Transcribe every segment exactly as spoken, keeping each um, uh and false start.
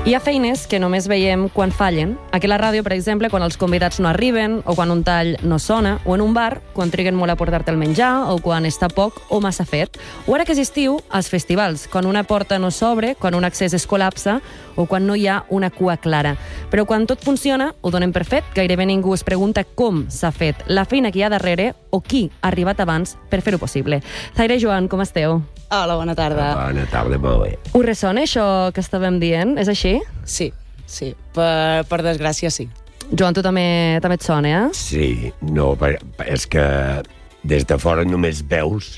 Hi ha feines que només veiem quan fallen. Aquí a la ràdio, per exemple, quan els convidats no arriben, o quan un tall no sona, o en un bar, quan triguen molt a portar-te el menjar, o quan està poc o massa fet. O ara que és estiu, als festivals, quan una porta no s'obre, quan un accés es col·lapsa, o quan no hi ha una cua clara. Però quan tot funciona, ho donem per fet, gairebé ningú es pregunta com s'ha fet, la feina que hi ha darrere, o qui ha arribat abans per fer-ho possible. Zaire, Joan, com esteu? Hola, bona tarda. Bona tarda, molt bé. Us ressona això que estàvem dient? És així? Sí, sí. Per, per desgràcia, sí. Joan, tu també, també et sona, eh? Sí, no, és que des de fora només veus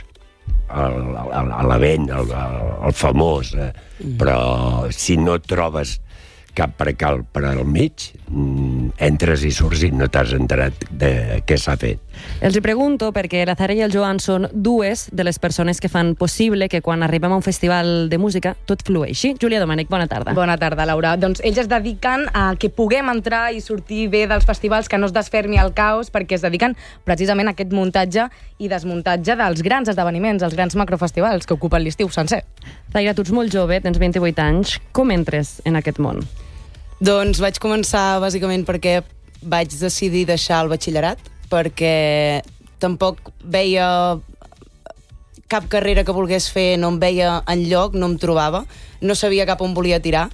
l'event, el, el, el famós, eh? mm. però si no trobes cap percal per al mig, entres i surts i no t'has enterat de què s'ha fet. Els hi pregunto perquè la Zaire i el Joan són dues de les persones que fan possible que quan arribem a un festival de música tot flueixi. Júlia Domènech, bona tarda. Bona tarda, Laura. Doncs ells es dediquen a que puguem entrar i sortir bé dels festivals, que no es desfermi el caos, perquè es dediquen precisament a aquest muntatge i desmuntatge dels grans esdeveniments, els grans macrofestivals que ocupen l'estiu sencer. Zaire, tu ets molt jove, tens vint-i-vuit anys. Com entres en aquest món? Doncs vaig començar bàsicament perquè vaig decidir deixar el batxillerat, perquè tampoc veia cap carrera que volgués fer, no em veia enlloc, no em trobava, no sabia cap on volia tirar,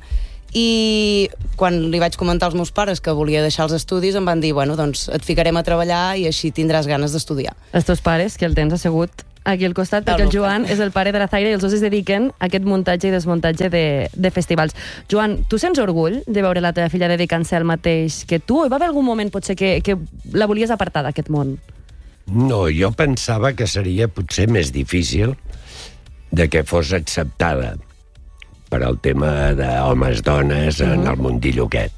i quan li vaig comentar als meus pares que volia deixar els estudis em van dir, bueno, doncs et ficarem a treballar i així tindràs ganes d'estudiar. Els teus pares, que el tens assegut aquí al costat, perquè el Joan és el pare de la Zaire i els dos es dediquen a aquest muntatge i desmuntatge de, de festivals. Joan, tu sents orgull de veure la teva filla dedicant-se al mateix que tu? O hi va haver algun moment, potser, que, que la volies apartar d'aquest món? No, jo pensava que seria potser més difícil de que fos acceptada per al tema d'homes-dones en el mundillo aquest.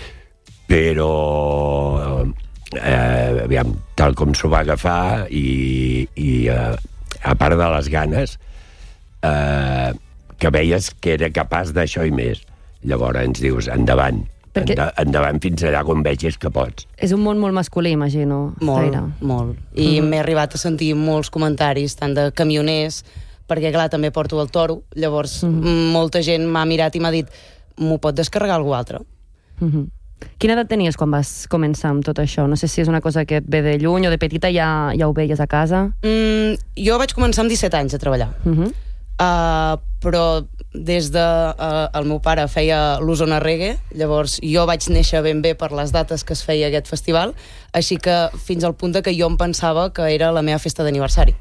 Però, eh, aviam, tal com s'ho va agafar i, i eh, a part de les ganes, eh, que veies que era capaç d'això i més. Llavors ens dius, endavant, Perquè... Enda, endavant fins allà on vegis que pots. És un món molt masculí, imagino. Molt, Zaire. molt. I mm-hmm. m'he arribat a sentir molts comentaris, tant de camioners, perquè, clar, també porto el toro, llavors mm-hmm. molta gent m'ha mirat i m'ha dit, m'ho pot descarregar algú altre? Mm-hmm. Quina edat tenies quan vas començar amb tot això? No sé si és una cosa que et ve de lluny o de petita ja, ja ho veies a casa. Mm, jo vaig començar amb disset anys a treballar. Uh-huh. Uh, però des de... Uh, el meu pare feia l'Osona Reggae, llavors jo vaig néixer ben bé per les dates que es feia aquest festival, així que fins al punt que jo em pensava que era la meva festa d'aniversari.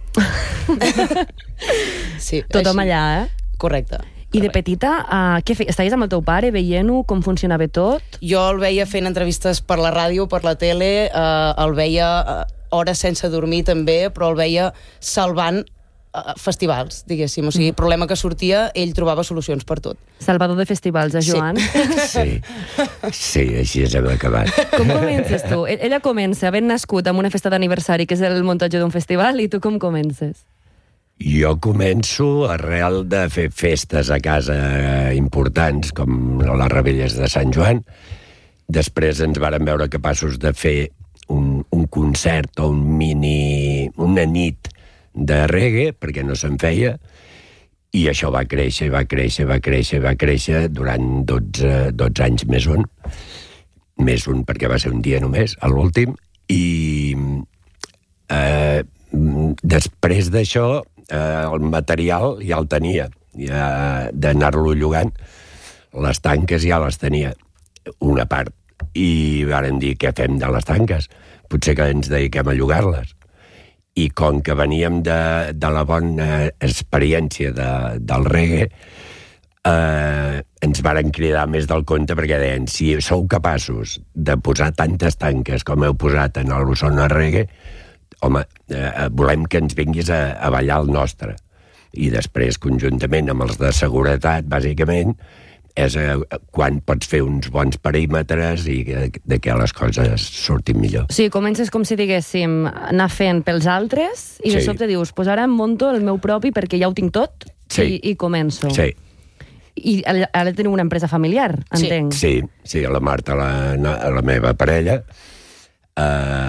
Sí, tothom així. allà, eh? Correcte. I de petita, uh, què feies? Estaves amb el teu pare veient-ho, com funcionava tot? Jo el veia fent entrevistes per la ràdio, per la tele, uh, el veia uh, hores sense dormir també, però el veia salvant uh, festivals, diguéssim. O sigui, problema que sortia, ell trobava solucions per tot. Salvador de festivals, eh, Joan? Sí, sí, així hem acabat. Com comences tu? Ella comença havent nascut amb una festa d'aniversari, que és el muntatge d'un festival, i tu com comences? Jo començo arrel de fer festes a casa importants, com les Rebelles de Sant Joan. Després ens varen veure capaços de fer un, un concert o un mini... una nit de reggae, perquè no se'n feia, i això va créixer, va créixer, va créixer, va créixer durant dotze, dotze anys més un. Més un, perquè va ser un dia només, a l'últim, i eh, després d'això Eh, el material ja el tenia, ja d'anar-lo llogant, les tanques ja les tenia, una part, i vàrem dir, què fem de les tanques? Potser que ens dediquem a llogar-les. I com que veníem de, de la bona experiència de, del reggae, eh, ens varen cridar més del compte, perquè deien, si sou capaços de posar tantes tanques com heu posat en l'Osona Reggae, home, eh, volem que ens vinguis a, a ballar el nostre. I després, conjuntament amb els de seguretat, bàsicament, és eh, quan pots fer uns bons perímetres i de, de que les coses surtin millor. Sí, comences com si diguéssim anar fent pels altres i de sí. sobte dius, pues ara em monto el meu propi perquè ja ho tinc tot sí. i, i començo. Sí. I ara teniu una empresa familiar, entenc. Sí, sí, sí, la Marta, la, la meva parella, eh,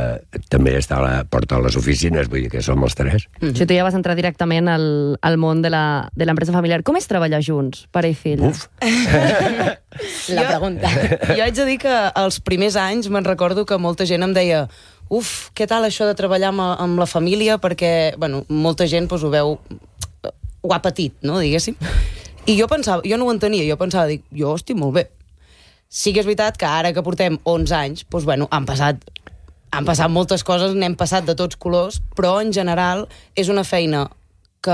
eh, també està a la porta de les oficines, vull dir que som els tres. Mm. Si tu ja vas entrar directament al, al món de la- de l'empresa familiar, com és treballar junts, pare i fill? Uf, La pregunta. Jo haig de dir que els primers anys me'n recordo que molta gent em deia uf, què tal això de treballar amb, amb la família, perquè, bueno, molta gent doncs, ho veu, ho ha patit, no, diguéssim. I jo pensava, jo no ho entenia, jo pensava, dic, jo estic molt bé. Sí que és veritat que ara que portem onze anys, doncs, bueno, han passat, han passat moltes coses, n'hem passat de tots colors, però en general és una feina que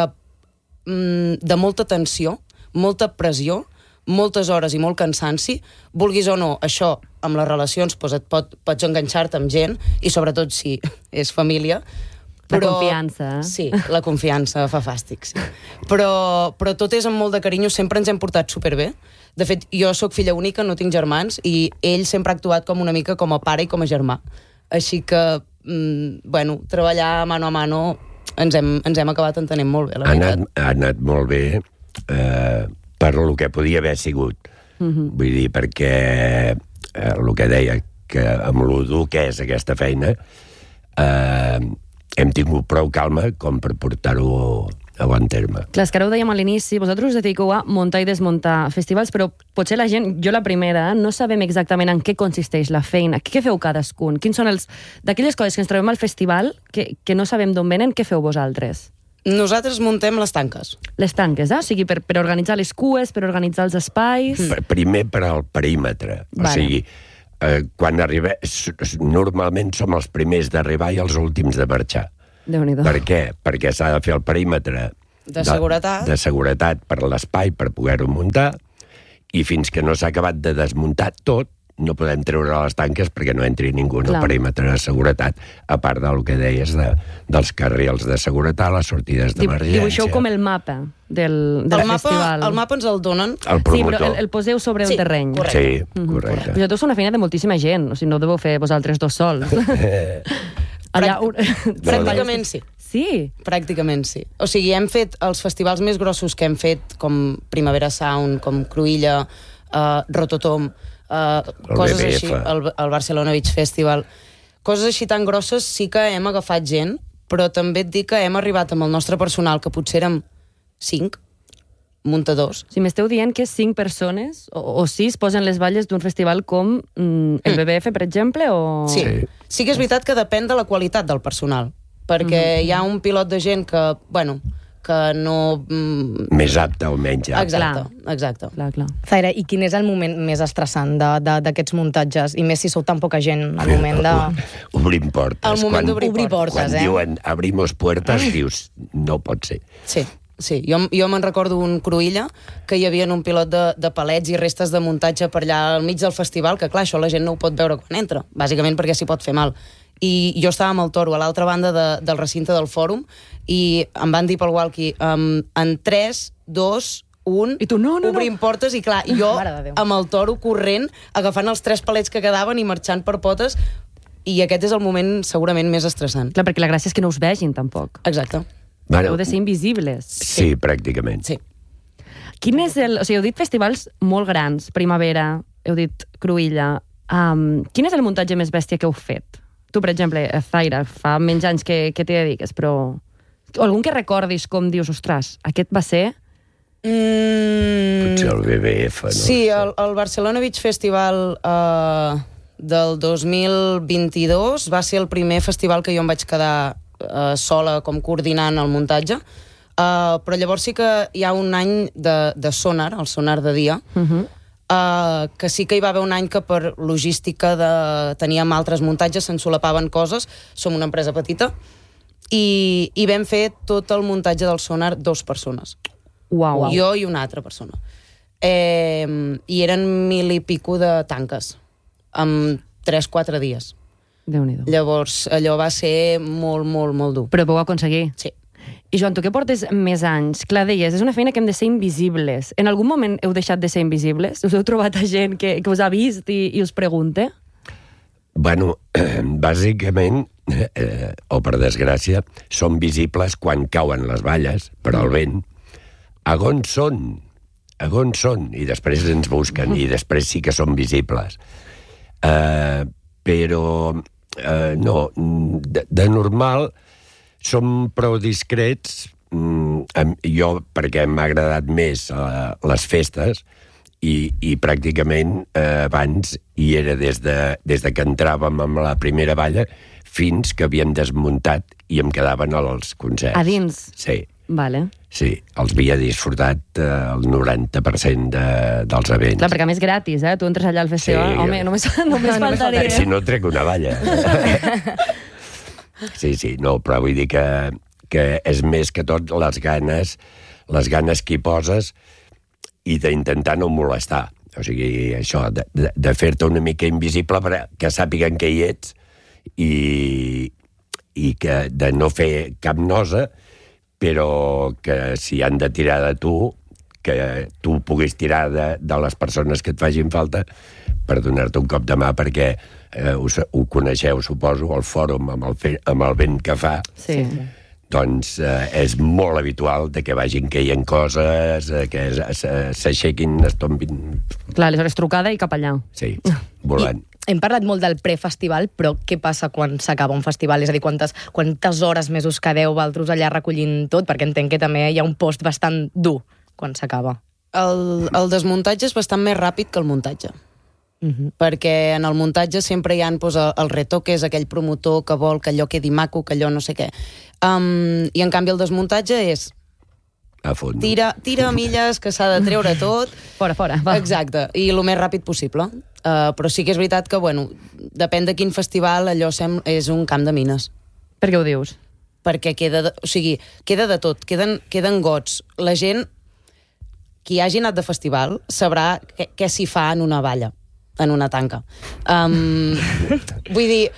mm, de molta tensió, molta pressió, moltes hores i molt cansanci, vulguis o no, això amb les relacions doncs et pot, pots enganxar-te amb gent, i sobretot si és família. La confiança, eh? Sí, la confiança fa fàstic, sí. Però, però tot és amb molt de carinyo, sempre ens hem portat superbé. De fet, jo sóc filla única, no tinc germans, i ell sempre ha actuat com una mica com a pare i com a germà. Així que, mm, bueno, treballar mano a mano ens hem, ens hem acabat entenent molt bé, la ha veritat. anat, ha anat molt bé eh, per el que podia haver sigut. Mm-hmm. Vull dir, perquè eh, el que deia, que amb lo dur que és aquesta feina, eh, hem tingut prou calma com per portar-ho a bon terme. Clar, és que ara ho dèiem a l'inici, vosaltres us dediqueu a muntar i desmuntar festivals, però potser la gent, jo la primera, no sabem exactament en què consisteix la feina. Què feu cadascun? Quins són els... D'aquelles coses que ens trobem al festival, que, que no sabem d'on venen, què feu vosaltres? Nosaltres muntem les tanques. Les tanques, eh? O sigui, per, per organitzar les cues, per organitzar els espais... Mm. Primer per al perímetre. Vale. O sigui, eh, quan arribem... Normalment som els primers d'arribar i els últims de marxar. Déu-n'hi-do. Per què? Perquè s'ha de fer el perímetre De seguretat. de, de seguretat per l'espai, per poder-ho muntar, i fins que no s'ha acabat de desmuntar tot, no podem treure les tanques perquè no entri ningú en el Clar. perímetre de seguretat, a part del que deies de, dels carrils de seguretat, les sortides Dibu- d'emergència. Dibuixeu com el mapa del, del El mapa, festival. el mapa ens el donen. El Sí, però promotor. el, el poseu sobre Sí, el terreny. correcte. Sí, correcte. Però això és una feina de moltíssima gent, o sigui, no ho deveu fer vosaltres dos sols. Allà... un- Pràcticament sí. Sí? Pràcticament sí. O sigui, hem fet els festivals més grossos que hem fet, com Primavera Sound, com Cruïlla, uh, Rototom, uh, coses B B F. així, el, el Barcelona Beach Festival. Coses així tan grosses sí que hem agafat gent, però també et dic que hem arribat amb el nostre personal, que potser érem cinc muntadors. Si m'esteu dient que cinc persones o, o sis posen les balles d'un festival com mm, el B B F, per exemple, o... Sí. Sí. Sí que és veritat que depèn de la qualitat del personal, perquè Mm-hmm. hi ha un pilot de gent que, bueno, que no... mm, Més apte o menys apte. Exacte, Clar. exacte. Clar, clar. Zaira, i quin és el moment més estressant de- de- d'aquests muntatges? I més si sou tan poca gent, el moment de... Obrim portes. El moment Quan- d'obrir Obrir portes, Quan eh? diuen abrimos puertas, dius, no pot ser. Sí, sí. Jo, jo me'n recordo un Cruïlla que hi havia un pilot de, de palets i restes de muntatge per allà al mig del festival, que clar, això la gent no ho pot veure quan entra, bàsicament perquè s'hi pot fer mal. I jo estava amb el toro a l'altra banda de, del recinte del fòrum i em van dir pel walkie um, en tres, dos, un, I tu, no, no, no. obrim portes i clar, i jo Mare de Déu. amb el toro corrent, agafant els tres palets que quedaven i marxant per potes, i aquest és el moment segurament més estressant. Clar, perquè la gràcia és que no us vegin, tampoc. Exacte. Bueno, Heu de ser invisibles. sí, pràcticament. Sí. Quin és el... O sigui, heu dit festivals molt grans, Primavera, heu dit Cruïlla. Um, quin és el muntatge més bèstia que heu fet? Tu, per exemple, Zaira, fa menys anys que, que t'hi dediques, però... O algun que recordis com dius, ostres, aquest va ser... Mm... Potser el B B F, no? Sí, el, el Barcelona Beach Festival uh, del dos mil vint-i-dos va ser el primer festival que jo em vaig quedar uh, sola com coordinant el muntatge, uh, però llavors sí que hi ha un any de, de sonar, el sonar de dia, Uh -huh. uh, que sí que hi va haver un any que per logística de... teníem altres muntatges, se'n solapaven coses, som una empresa petita, i, i vam fer tot el muntatge del sonar dos persones. Uau. Uau. Jo i una altra persona. Eh, I eren mil i pico de tanques, en tres quatre dies. Déu-n'hi-do. Llavors, allò va ser molt, molt, molt dur. Però ho vau aconseguir. Sí. I Joan, tu que portes més anys, clar, deies, és una feina que hem de ser invisibles. En algun moment heu deixat de ser invisibles? Us heu trobat a gent que, que us ha vist i, i us pregunta? Bueno, bàsicament, eh, o per desgràcia, són visibles quan cauen les valles, per al vent. A on són? A on són? I després ens busquen, i després sí que són visibles. Eh, però uh, no, de, de normal som prou discrets, mm, jo, perquè m'ha agradat més uh, les festes, i, i pràcticament eh, abans hi era des de, des de que entràvem amb la primera balla fins que havíem desmuntat i em quedaven als concerts. A dins? Sí. Vale. Sí, els havia disfrutat eh, el noranta per cent de, dels events. Clar, perquè a més gratis, eh? Tu entres allà al festival, Sí. home, només, només No, faltaria. Eh, si no, trec una balla. Sí, sí, no, però vull dir que, que és més que tot les ganes, les ganes que hi poses i d'intentar no molestar. O sigui, això, de, de, de fer-te una mica invisible perquè sàpiguen que hi ets i, i que de no fer cap nosa, però que si han de tirar de tu, que tu puguis tirar de, de les persones que et facin falta per donar-te un cop de mà, perquè eh, ho, ho coneixeu, suposo, el fòrum amb el, fe, amb el vent que fa. Sí. Doncs eh, és molt habitual de que vagin caient coses, eh, que s'aixequin, es tombin... Clar, aleshores trucada i cap allà. Sí, volant. I hem parlat molt del prefestival, però què passa quan s'acaba un festival? És a dir, quantes, quantes hores més us quedeu vosaltres allà recollint tot? Perquè entenc que també hi ha un post bastant dur quan s'acaba. El, el desmuntatge és bastant més ràpid que el muntatge. Uh-huh. Perquè en el muntatge sempre hi ha doncs, el, el retoc, que és aquell promotor que vol que allò quedi maco, que allò no sé què. Um, I en canvi el desmuntatge és A fons. tira, tira milles, que s'ha de treure tot. Fora, fora, va. Exacte, i el més ràpid possible. Uh, però sí que és veritat que, bueno, depèn de quin festival, allò sem és un camp de mines. Per què ho dius? Perquè queda, de, o sigui, queda de tot, queden, queden gots. La gent, qui hagi anat de festival, sabrà què, què s'hi fa en una valla, en una tanca. Um, vull dir,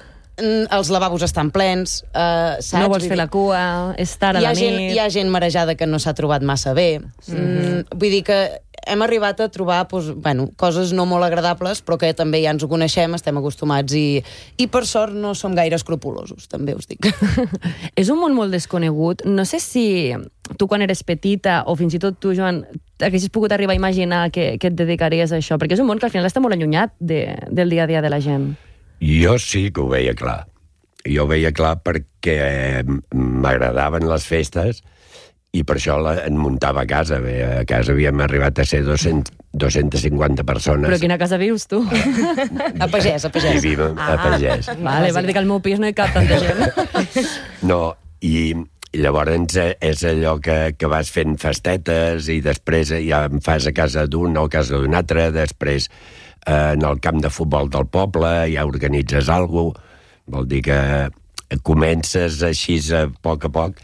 els lavabos estan plens, uh, saps? No vols Vull fer dir, la cua, és tard a hi ha la gent, nit... hi ha gent marejada que no s'ha trobat massa bé. Mm, vull dir que hem arribat a trobar doncs, bueno, coses no molt agradables, però que també ja ens ho coneixem, estem acostumats i, i per sort no som gaire escrupulosos, també us dic. És un món molt desconegut. No sé si tu quan eres petita, o fins i tot tu, Joan, haguessis pogut arribar a imaginar que, que et dedicaries a això, perquè és un món que al final està molt allunyat de, del dia a dia de la gent. Jo sí que ho veia clar. Jo ho veia clar perquè m'agradaven les festes i per això la, en muntava a casa. Bé, a casa havíem arribat a ser dues-centes, dues-centes cinquanta persones. Però a quina casa vius, tu? A Pagès, a Pagès. Vivim a Pagès. Vale, vale, dir que al meu pis no hi cap tanta gent. No, i, i llavors és allò que, que vas fent festetes i després ja en fas a casa d'un o a casa d'un altre, després eh, en el camp de futbol del poble ja organitzes alguna cosa, vol dir que comences així a poc a poc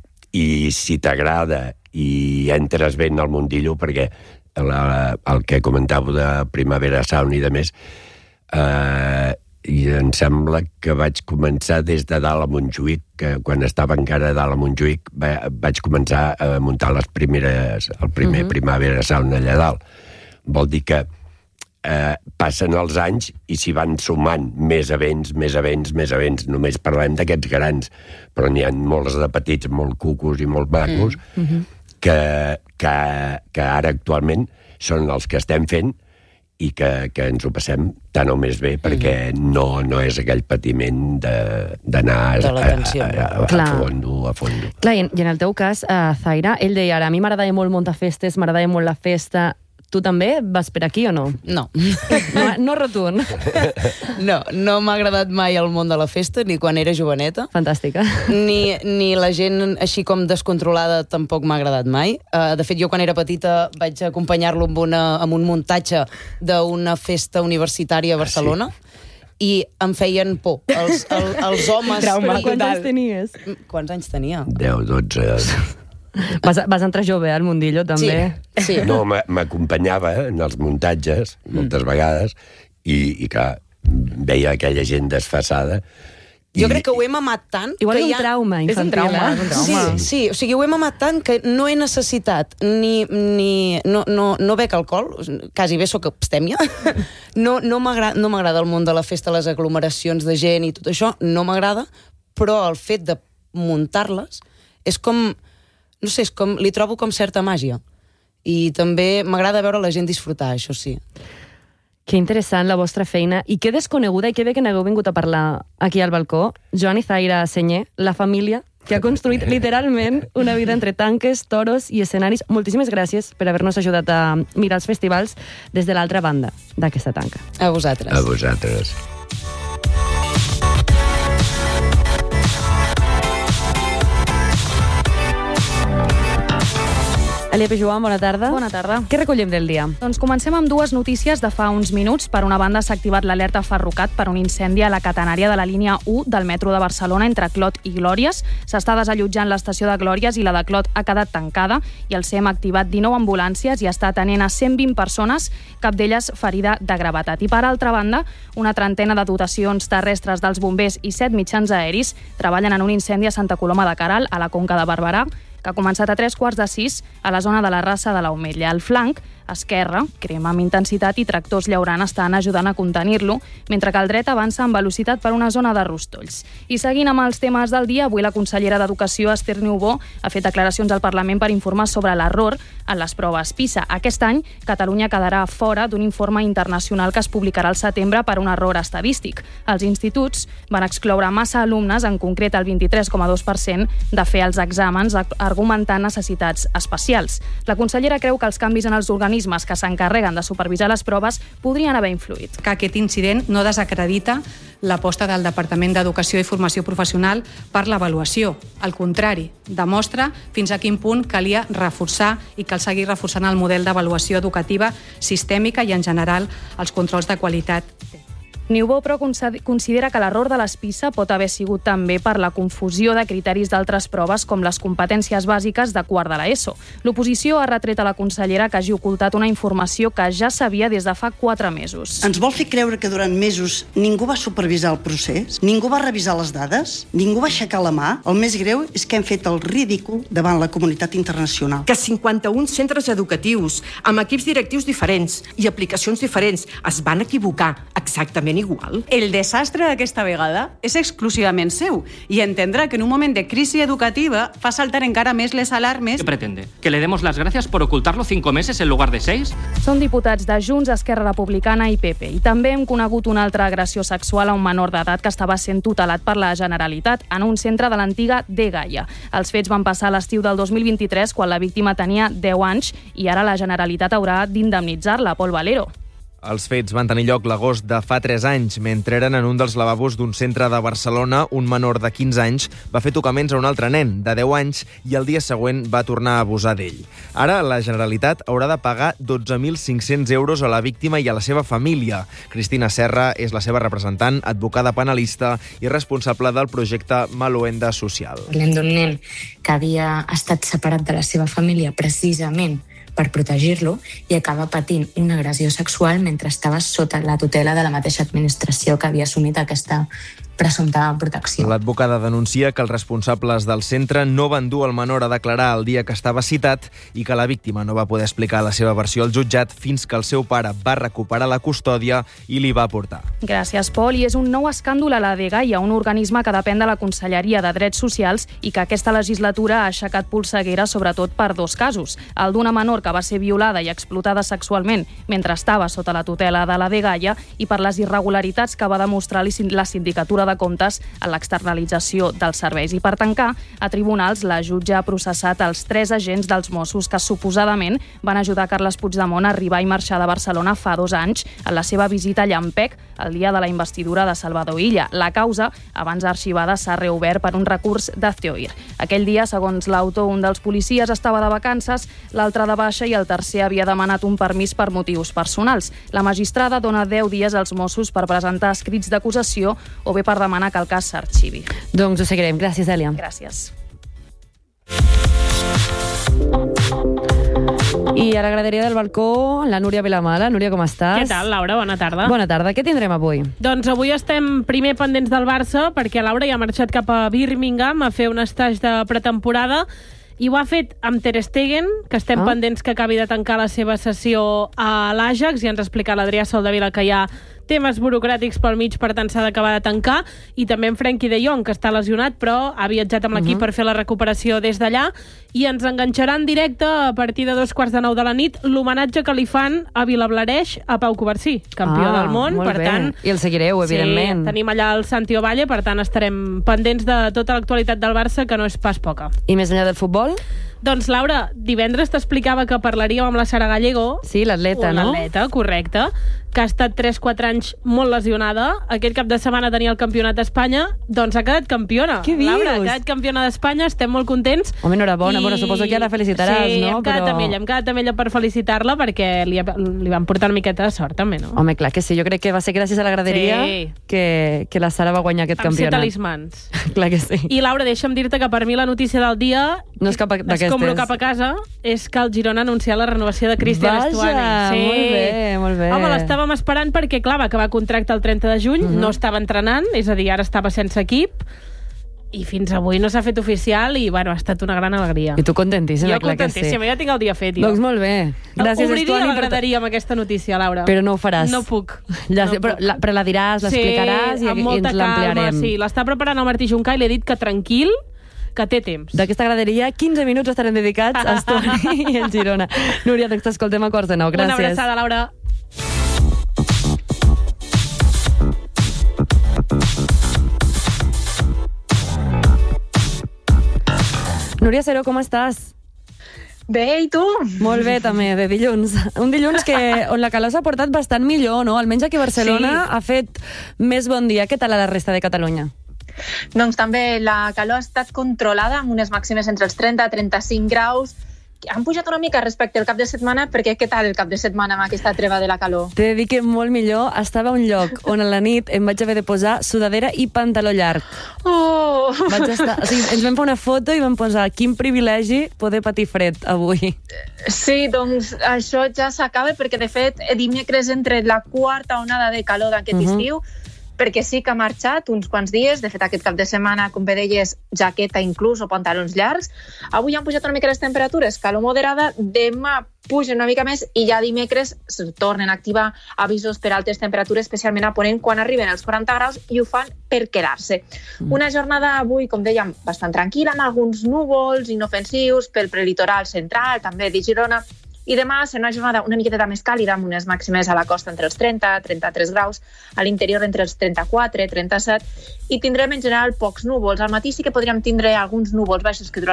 i si t'agrada i entres ben al mundillo, perquè la, el que comentàveu de Primavera Sound i de més, eh, i em sembla que vaig començar des de dalt a Montjuïc, que quan estava encara a dalt a Montjuïc va, vaig començar a muntar les primeres, el primer uh-huh. Primavera Sound allà dalt. Vol dir que eh, passen els anys i s'hi van sumant més events, més events, més events. Només parlem d'aquests grans, però n'hi ha molts de petits, molt cucos i molt macos, mm-hmm. que, que, que ara actualment són els que estem fent i que, que ens ho passem tant o més bé, perquè no, no és aquell patiment d'anar a, a, a, a, a fondo, a fondo. Clar, i en el teu cas, uh, Zaira, ell deia ara, a mi m'agradava molt muntar festes, m'agradava molt la festa. Tu també vas per aquí o no? No. No, no rotund. No, no m'ha agradat mai el món de la festa, ni quan era joveneta. Fantàstica. Ni, ni la gent així com descontrolada tampoc m'ha agradat mai. Uh, de fet, jo quan era petita vaig acompanyar-lo amb, una, amb un muntatge d'una festa universitària a Barcelona. Ah, sí? I em feien por. Els, el, els homes... Trauma, quants anys tenies? Quants anys tenia? deu, dotze... Vas, vas entrar jove al mundillo, també? Sí, sí. No, m'acompanyava en els muntatges, moltes mm. vegades, i, i clar, veia aquella gent desfassada. I... Jo crec que ho hem amat tant... Igual que és un ja... trauma infantil, és un trauma, eh? és un trauma. Sí, sí, o sigui, ho hem amat tant que no he necessitat ni... ni no, no, no bec alcohol, quasi bé sóc abstèmia. No, no m'agrada no m'agrada el món de la festa, les aglomeracions de gent i tot això, no m'agrada, però el fet de muntar-les és com... No sé, és com, li trobo com certa màgia. I també m'agrada veure la gent disfrutar, això sí. Que interessant la vostra feina i que desconeguda i que bé que n'hagueu vingut a parlar aquí al balcó. Joan i Zaira Senyer, la família que ha construït literalment una vida entre tanques, toros i escenaris. Moltíssimes gràcies per haver-nos ajudat a mirar els festivals des de l'altra banda d'aquesta tanca. A vosaltres. A vosaltres. Elia Pijuan, bona tarda. Bona tarda. Què recollem del dia? Doncs comencem amb dues notícies de fa uns minuts. Per una banda, s'ha activat l'alerta Ferrocat per un incendi a la catenària de la línia u del metro de Barcelona entre Clot i Glòries. S'està desallotjant l'estació de Glòries i la de Clot ha quedat tancada i el S E M ha activat dinou ambulàncies i està atenent a cent vint persones, cap d'elles ferida de gravetat. I per altra banda, una trentena de dotacions terrestres dels bombers i set mitjans aeris treballen en un incendi a Santa Coloma de Queralt, a la Conca de Barberà, que ha començat a tres quarts de sis a la zona de la Rassa de l'Ametlla. Al flanc esquerre crema amb intensitat i tractors llaurant estan ajudant a contenir-lo, mentre que el dret avança amb velocitat per una zona de rostolls. I seguint amb els temes del dia, avui la consellera d'Educació, Esther Niubó, ha fet declaracions al Parlament per informar sobre l'error en les proves PISA. Aquest any, Catalunya quedarà fora d'un informe internacional que es publicarà al setembre per un error estadístic. Els instituts van excloure massa alumnes, en concret el vint-i-tres coma dos per cent, de fer els exàmens, argumentant necessitats especials. La consellera creu que els canvis en els organismes que s'encarreguen de supervisar les proves podrien haver influït. Que aquest incident no desacredita l'aposta del Departament d'Educació i Formació Professional per l'avaluació. Al contrari, demostra fins a quin punt calia reforçar i cal seguir reforçant el model d'avaluació educativa sistèmica i, en general, els controls de qualitat. Niubó, però, considera que l'error de les PISA pot haver sigut també per la confusió de criteris d'altres proves com les competències bàsiques de quart de l'ESO. L'oposició ha retret a la consellera que hagi ocultat una informació que ja sabia des de fa quatre mesos. Ens vol fer creure que durant mesos ningú va supervisar el procés, ningú va revisar les dades, ningú va aixecar la mà. El més greu és que hem fet el ridícul davant la comunitat internacional. Que cinquanta-un centres educatius, amb equips directius diferents i aplicacions diferents, es van equivocar exactament igual. El desastre d'aquesta vegada és exclusivament seu i entendrà que en un moment de crisi educativa fa saltar encara més les alarmes. ¿Qué pretende? ¿Que le demos las gracias por ocultarlo cinco meses en lugar de seis? Són diputats de Junts, Esquerra Republicana i P P. I també hem conegut una altra agressió sexual a un menor d'edat que estava sent tutelat per la Generalitat en un centre de l'antiga dgaia. Els fets van passar a l'estiu del dos mil vint-i-tres, quan la víctima tenia deu anys, i ara la Generalitat haurà d'indemnitzar-la. Pol Valero. Els fets van tenir lloc l'agost de fa tres anys. Mentre eren en un dels lavabos d'un centre de Barcelona, un menor de quinze anys va fer tocaments a un altre nen de deu anys i el dia següent va tornar a abusar d'ell. Ara la Generalitat haurà de pagar dotze mil cinc-cents euros a la víctima i a la seva família. Cristina Serra és la seva representant, advocada penalista i responsable del projecte Maluenda Social. Parlem d'un nen que havia estat separat de la seva família precisament per protegir-lo i acaba patint una agressió sexual mentre estava sota la tutela de la mateixa administració que havia assumit aquesta presumpta protecció. L'advocada denuncia que els responsables del centre no van dur el menor a declarar el dia que estava citat i que la víctima no va poder explicar la seva versió al jutjat fins que el seu pare va recuperar la custòdia i li va portar. Gràcies, Pol. I és un nou escàndol a la dgaia, un organisme que depèn de la Conselleria de Drets Socials i que aquesta legislatura ha aixecat polseguera sobretot per dos casos. El d'una menor que va ser violada i explotada sexualment mentre estava sota la tutela de la dgaia i per les irregularitats que va demostrar la Sindicatura de Comptes en l'externalització dels serveis. I per tancar, a tribunals, la jutge ha processat els tres agents dels Mossos que suposadament van ajudar Carles Puigdemont a arribar i marxar de Barcelona fa dos anys en la seva visita a Llampec el dia de la investidura de Salvador Illa. La causa, abans arxivada, s'ha reobert per un recurs d'Azteoir. Aquell dia, segons l'autor, un dels policies estava de vacances, l'altre de baixa i el tercer havia demanat un permís per motius personals. La magistrada dona deu dies als Mossos per presentar escrits d'acusació o bé per demanar que el cas s'arxivi. Doncs ho seguirem. Gràcies, Èlia. Gràcies. I a la graderia del balcó, la Núria Vilamala. Núria, com estàs? Què tal, Laura? Bona tarda. Bona tarda. Què tindrem avui? Doncs avui estem primer pendents del Barça, perquè Laura ja ha marxat cap a Birmingham a fer un estatge de pretemporada i ho ha fet amb Ter Stegen, que estem ah. pendents que acabi de tancar la seva sessió a l'Ajax, i ens ha explicat l'Adrià Soldevila que ja temes burocràtics pel mig, per tant s'ha d'acabar de tancar, i també en Frenkie de Jong, que està lesionat, però ha viatjat amb l'equip uh -huh. per fer la recuperació des d'allà, i ens enganxarà en directe a partir de dos quarts de nou de la nit l'homenatge que li fan a Vilablareix a Pau Covarsí, campió ah, del món, per bé. tant... I el seguireu, evidentment. Sí, tenim allà el Santi Ovalle, per tant estarem pendents de tota l'actualitat del Barça, que no és pas poca. I més enllà del futbol? Doncs, Laura, divendres t'explicava que parlaríem amb la Sara Gallego. Sí, l'atleta, no? L'atleta, correcte, que ha estat tres quatre anys molt lesionada. Aquest cap de setmana tenia el campionat d'Espanya, doncs ha quedat campiona. Què dius? Laura, ha quedat campiona d'Espanya, estem molt contents. Home, enhorabona, I... bueno, suposo que ja la felicitaràs, sí, no? Sí, hem quedat Però... amb ella, hem quedat amb ella per felicitar-la, perquè li, li van portar una miqueta de sort, també, no? Home, clar que sí, jo crec que va ser gràcies a la graderia sí. que, que la Sara va guanyar aquest Vam campionat. Vam ser talismans. Clar que sí. I, Laura, deixa'm dir-te que per mi la notícia del dia... No és cap d'aquestes. Com cap a casa, és que el Girona ha anunciat la renovació de Cristian Vaja, Estuani. Sí. molt bé, molt bé. Home, l'estàvem esperant perquè, clar, va acabar contracte el trenta de juny, uh -huh. no estava entrenant, és a dir, ara estava sense equip, i fins avui no s'ha fet oficial, i, bueno, ha estat una gran alegria. I tu contentíssima, jo clar que sí. contentíssima, ja tinc el dia fet, jo. Doncs molt bé. Gràcies, Obriria Estuani. la graderia amb aquesta notícia, Laura. Però no ho faràs. No puc. Ja no sé, però, puc. la, però la diràs, l'explicaràs sí, i, amb i molta ens l'ampliarem. calma, sí. L'està preparant el Martí Juncà i li he dit que tranquil, que té temps. D'aquesta graderia, quinze minuts estarem dedicats a Estuani i el Girona. Núria, doncs t'escoltem a quarts de nou. Gràcies. Una abraçada, Laura. Núria Seró, com estàs? Bé, i tu? Molt bé, també, de dilluns. Un dilluns que, on la calor s'ha portat bastant millor, no? Almenys aquí a Barcelona sí. ha fet més bon dia. Què tal a la resta de Catalunya? Doncs també la calor ha estat controlada amb unes màximes entre els trenta i trenta-cinc graus. Han pujat una mica respecte al cap de setmana, perquè què tal el cap de setmana amb aquesta treva de la calor? T'he de dir que molt millor. Estava a un lloc on a la nit em vaig haver de posar sudadera i pantaló llarg. Oh! Vaig estar... O sigui, ens vam fer una foto i vam posar quin privilegi poder patir fred avui. Sí, doncs això ja s'acaba, perquè de fet dimecres entre la quarta onada de calor d'aquest uh-huh. estiu, perquè sí que ha marxat uns quants dies, de fet aquest cap de setmana, com bé deies, jaqueta inclús o pantalons llargs. Avui han pujat una mica les temperatures, calor moderada, demà pugen una mica més i ja dimecres es tornen a activar avisos per altes temperatures, especialment a Ponent, quan arriben els quaranta graus, i ho fan per quedar-se. Mm. Una jornada avui, com dèiem, bastant tranquil·la, amb alguns núvols inofensius pel prelitoral central, també de Girona, i demà serà una jornada una miqueta més càlida, amb unes màximes a la costa entre els trenta i trenta-tres graus, a l'interior entre els trenta-quatre i trenta-set, i tindrem en general pocs núvols. Al matí sí que podríem tindre alguns núvols baixos que duraran